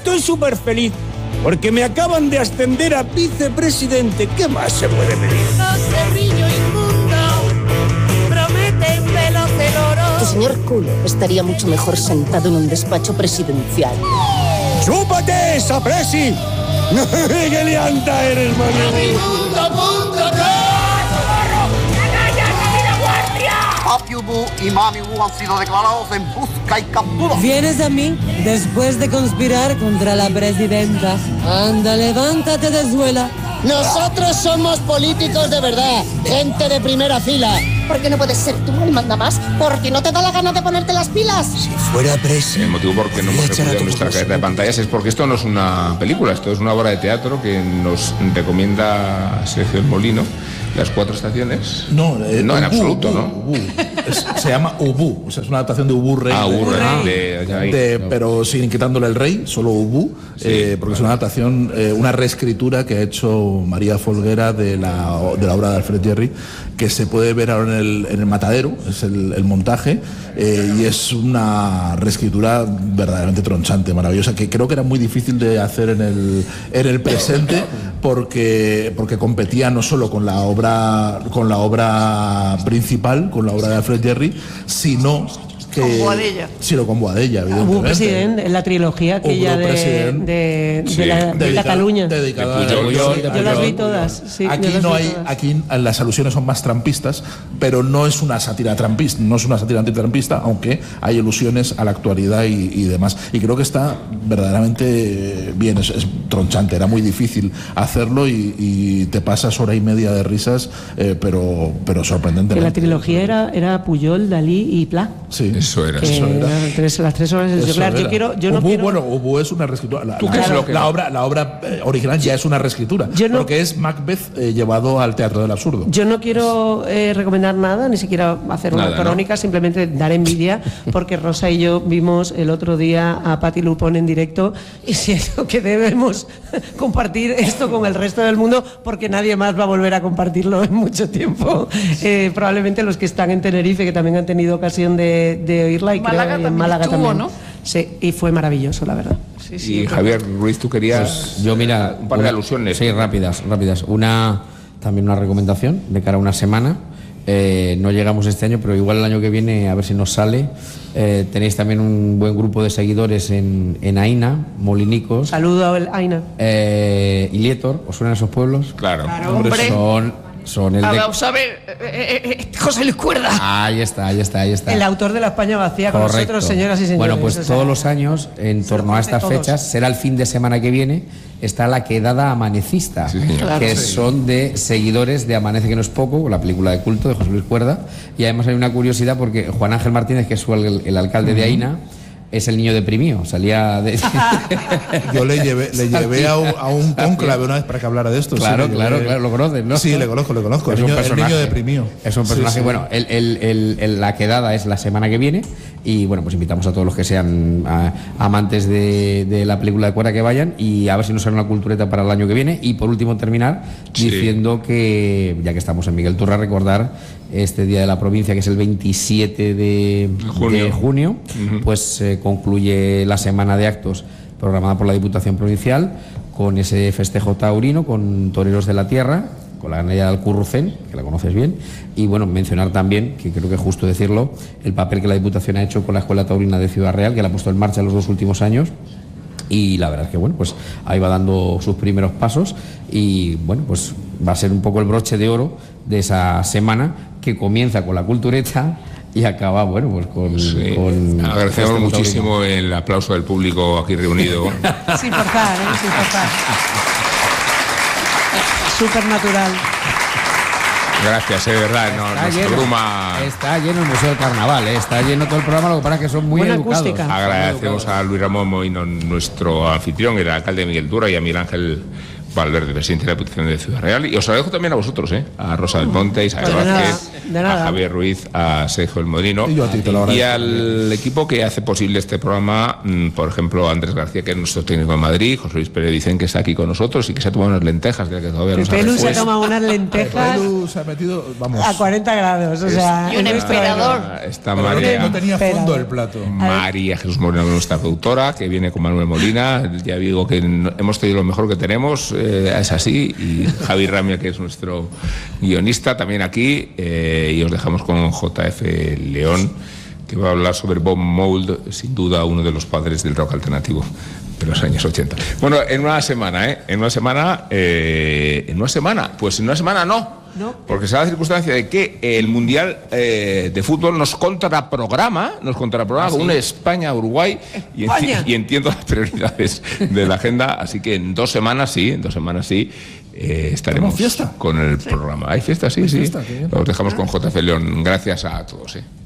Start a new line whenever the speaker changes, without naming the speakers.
estoy súper feliz porque me acaban de ascender a vicepresidente. ¿Qué más se puede pedir?
Cerrillo inmundo, prometen veloz el oro.
Tu señor culo estaría mucho mejor sentado en un despacho presidencial.
¡Chúpate esa presi! ¡Qué lianta eres,
Mundo.com.
Papi Ubu y Mami Ubu han sido declarados en busca y captura.
Vienes a mí después de conspirar contra la presidenta. Anda, levántate de suela.
Nosotros somos políticos de verdad, gente de primera fila.
¿Por qué no puedes ser tú el mandamás? ¿Porque no te da la gana de ponerte las pilas?
Si fuera presi.
El motivo por qué no hemos recuperado nuestra carrera de pantallas es porque esto no es una película, esto es una obra de teatro que nos recomienda Sergio Molino. Las 4 estaciones.
No,
en absoluto, ¿no?
Se llama Ubu, o sea, es una adaptación de Ubu Rey.
Ubu Rey.
Pero sin quitándole el rey, solo Ubu, porque es una adaptación, una reescritura que ha hecho María Folguera de la obra de Alfred Jarry, que se puede ver ahora en el Matadero, es el montaje, y es una reescritura verdaderamente tronchante, maravillosa, que creo que era muy difícil de hacer en el presente, porque competía no solo con la obra principal, con la obra de Alfred Jarry, sino con Boadella, evidentemente.
Hubo presidente en la trilogía aquella de Cataluña. Yo las vi todas. Sí,
aquí las alusiones son más trampistas, pero no es una sátira trampista, no es una sátira antitrampista, aunque hay alusiones a la actualidad y demás. Y creo que está verdaderamente bien, es tronchante, era muy difícil hacerlo y te pasas hora y media de risas, pero sorprendentemente.
La trilogía era Pujol, Dalí y Pla.
Sí. Eso era.
Las 3 horas del seglar.
Ubu es una reescritura. La obra original ya es una reescritura, porque es Macbeth llevado al teatro del absurdo.
Yo no quiero recomendar nada, ni siquiera hacer una crónica, simplemente dar envidia, porque Rosa y yo vimos el otro día a Patti Lupone en directo y siento que debemos compartir esto con el resto del mundo, porque nadie más va a volver a compartirlo en mucho tiempo. Probablemente los que están en Tenerife, que también han tenido ocasión de oírla, y
Málaga
creo en Málaga
estuvo,
también.
¿no?
Sí, y fue maravilloso, la verdad.
Y Javier Ruiz, tú querías un par de alusiones.
Sí, rápidas. También una recomendación de cara a una semana. No llegamos este año, pero igual el año que viene a ver si nos sale. Tenéis también un buen grupo de seguidores en Aina, Molinicos.
Saludo a Aina.
Y Lietor, ¿os suenan esos pueblos?
Claro, hombre.
Son el
vamos a ver, José Luis Cuerda.
Ahí está.
El autor de La España Vacía. Correcto. Con nosotros, señoras y señores.
Bueno, pues todos los años, en torno a estas fechas, será el fin de semana que viene, está la quedada amanecista, son de seguidores de Amanece que no es poco, la película de culto de José Luis Cuerda. Y además hay una curiosidad porque Juan Ángel Martínez, que es el alcalde de Aina, es el niño deprimido, salía de...
Yo le llevé a un cónclave una vez para que hablara de esto.
Claro, lo conoces, ¿no?
Sí, le conozco.
Es
el niño deprimido.
Es un personaje, bueno, la quedada es la semana que viene y bueno, pues invitamos a todos los que sean amantes de la película de Cuerda que vayan, y a ver si nos sale una cultureta para el año que viene. Y por último terminar diciendo que, ya que estamos en Miguel Turra, recordar este Día de la Provincia, que es el 27 de junio, pues concluye la semana de actos programada por la Diputación Provincial con ese festejo taurino, con toreros de la tierra, con la ganadería de Alcurrucén, que la conoces bien, y bueno, mencionar también, que creo que es justo decirlo, el papel que la Diputación ha hecho con la Escuela Taurina de Ciudad Real, que la ha puesto en marcha en los 2 últimos años. Y la verdad es que bueno, pues ahí va dando sus primeros pasos y bueno, pues va a ser un poco el broche de oro de esa semana, que comienza con la cultureta y acaba, bueno, pues con
agradecemos muchísimo el aplauso del público aquí reunido.
Sin forzar, sin forzar. Súper natural.
Gracias, de verdad.
Está lleno el Museo del Carnaval, está lleno todo el programa, lo que pasa es que son muy educados.
Agradecemos a Luis Ramón Moino, nuestro anfitrión, el alcalde de Miguel Turra, y a Miguel Ángel Valverde, presidente de la Diputación de Ciudad Real. Y os agradezco también a vosotros, a Rosa del Monte, a Isabel Vázquez, a Javier Ruiz, a Sergio El Modino y al equipo que hace posible este programa, por ejemplo, Andrés García, que es nuestro técnico en Madrid, José Luis Pérez Vicen, que está aquí con nosotros y que se ha tomado unas lentejas, que todavía no
Pelu se ha tomado unas lentejas
se ha metido, vamos,
a 40 grados, o sea,
y un emperador.
Está María,
no tenía fondo el plato.
María Jesús Moreno, nuestra productora, que viene con Manuel Molina. Ya digo que hemos tenido lo mejor que tenemos, es así. Y Javi Ramia, que es nuestro guionista, también aquí. Y os dejamos con JF León, que va a hablar sobre Bob Mould, sin duda uno de los padres del rock alternativo de los años 80. Bueno, en una semana no, porque se da la circunstancia de que el Mundial de Fútbol nos contraprograma con un España-Uruguay y entiendo las prioridades de la agenda, así que en 2 semanas sí, estaremos con el programa. ¿Hay fiesta? Sí. Os dejamos con JF León. Gracias a todos.